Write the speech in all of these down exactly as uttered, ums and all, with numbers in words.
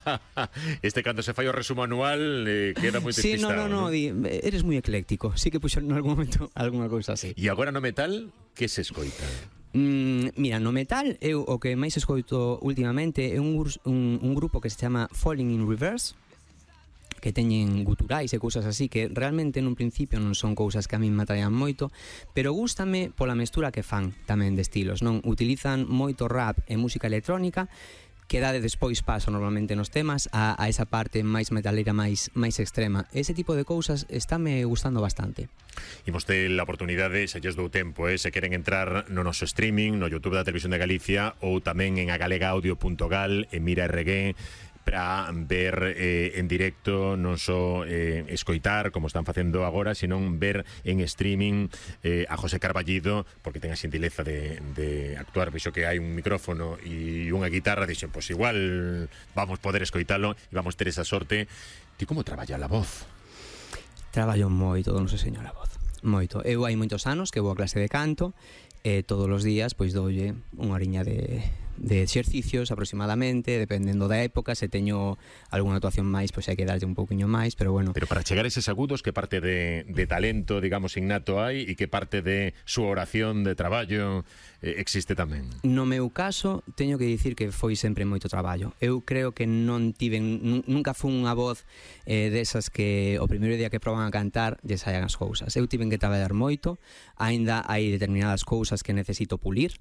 Este cando se fai o resumo anual eh, queda moi Sí, no, despistado. no, no, di, eres moi ecléctico. Sí que puxeron en algún momento alguna cousa así. E agora no metal, que se escoita? Mm, mira, no metal eu o que máis escoito últimamente é un, gur- un, un grupo que se chama Falling in Reverse, que teñen guturais e cousas así que realmente nun principio non son cousas que a min me atraían moito, pero gústame pola mestura que fan tamén de estilos, non? Utilizan moito rap e música electrónica que dá de despois paso normalmente nos temas a, a esa parte máis metalera, máis máis extrema. Ese tipo de cousas estáme gustando bastante. Imos ter a oportunidade, se lles dou tempo, eh, se queren entrar no noso streaming, no YouTube da Televisión de Galicia ou tamén en agalegaaudio punto gal, en Mira R G, para ver eh, en directo, non só eh, escoitar como están facendo agora, senón ver en streaming eh, a José Carballido, porque ten a xentileza de, de actuar. Vexo que hai un micrófono e unha guitarra, dixen, pois pues igual vamos poder escoitalo e vamos ter esa sorte. Ti como traballa a voz? Traballo moito, non se señora voz. Moito. Eu hai moitos anos que vou a clase de canto e todos os días pois doulle unha horiña de, de exercicios aproximadamente, dependendo da época. Se teño algunha actuación máis, pois hai que darlle un pouquiño máis, pero bueno. Pero para chegar a eses agudos, que parte de, de talento, digamos, innato hai e que parte de súa oración, de traballo eh, existe tamén? No meu caso, teño que dicir que foi sempre moito traballo. Eu creo que non tiven, nunca fun unha voz eh, desas que o primeiro día que proban a cantar lle saian as cousas. Eu tiven que traballar moito, aínda hai determinadas cousas que necesito pulir,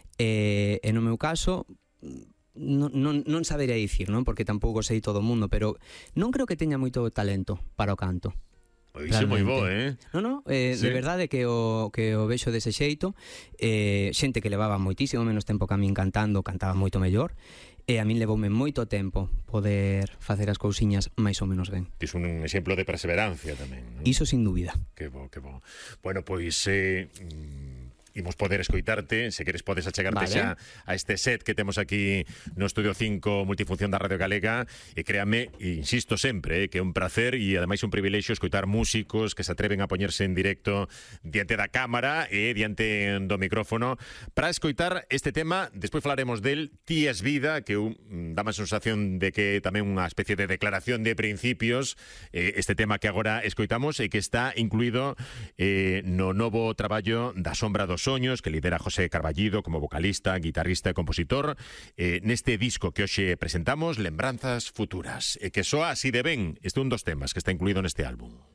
e, e no meu caso non, non, non sabería dicir, non? Porque tampouco sei todo o mundo, pero non creo que teña moito talento para o canto. Iso é moi bo, eh? Non, non, eh, Sí. de verdade que o, que o vexo dese xeito, eh, xente que levaba moitísimo menos tempo que a min cantando, cantaba moito mellor, e a min levoume moito tempo poder facer as cousiñas máis ou menos ben. Tis un exemplo de perseverancia tamén, non? Iso sin dúbida. Que bo, que bo. Bueno, pois eh, mm, imos poder escoitarte, se queres podes achegarte Vale. xa a este set que temos aquí no Estudio cinco Multifunción da Radio Galega, e créame, e insisto sempre, eh, que é un placer e ademais un privilexio escoitar músicos que se atreven a poñerse en directo diante da cámara e diante do micrófono para escoitar este tema. Despois falaremos del Ti es vida, que un, dá má sensación de que tamén unha especie de declaración de principios, eh, este tema que agora escoitamos e que está incluído eh, no novo traballo da Sombra dos Soños, que lidera José Carballido como vocalista, guitarrista e compositor, eh, neste disco que hoxe presentamos, Lembranzas Futuras, e que soa así de ben. Este é un dos temas que está incluído neste álbum.